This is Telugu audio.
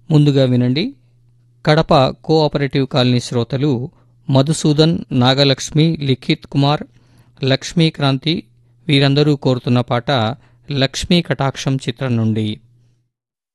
ముందుగా వినండి. కడప కోఆపరేటివ్ కాలనీ శ్రోతలు మధుసూదన్, నాగలక్ష్మి, లిఖిత్ కుమార్, లక్ష్మీక్రాంతి వీరందరూ కోరుతున్న పాట లక్ష్మీ కటాక్షం చిత్రం నుండి.